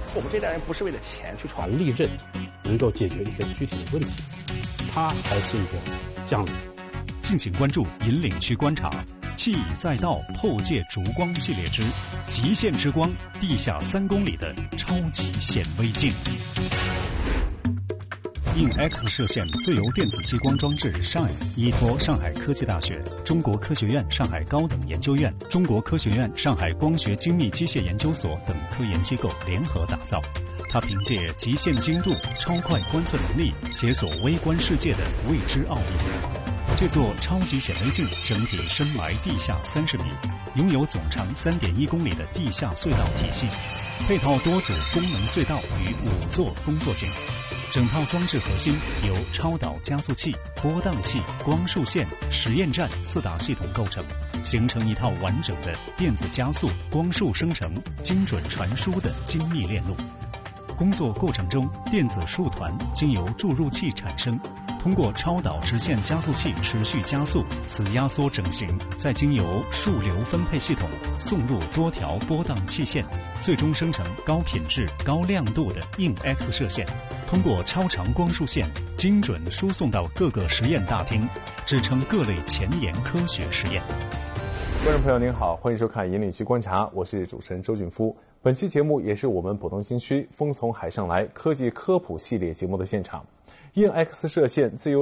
我们这代人不是为了钱去闯， 利刃能够解决一些具体的问题，他才是一个将领。 敬请关注引领区观察，气已载道透界烛光系列之极限之光，地下3公里的超级显微镜。应 X 射线自由电子激光装置 SHINE 依托上海科技大学、中国科学院上海高等研究院、中国科学院上海光学精密机械研究所等科研机构联合打造。它凭借极限精度、超快观测能力，解锁微观世界的未知奥秘。这座超级显微镜整体深埋地下30米，拥有总长3.1公里的地下隧道体系，配套多组功能隧道与5座工作井。整套装置核心由超导加速器、波荡器、光束线、实验站4大系统构成，形成一套完整的电子加速、光束生成、精准传输的精密链路。工作过程中，电子束团经由注入器产生，通过超导直线加速器持续加速，此压缩整形，再经由数流分配系统送入多条波荡器线，最终生成高品质、高亮度的硬 X 射线，通过超长光束线精准输送到各个实验大厅，支撑各类前沿科学实验。 观众朋友您好，欢迎收看引领区观察，我是主持人周俊夫。本期节目也是我们浦东新区风从海上来科技科普系列节目的现场。硬 X 射线自由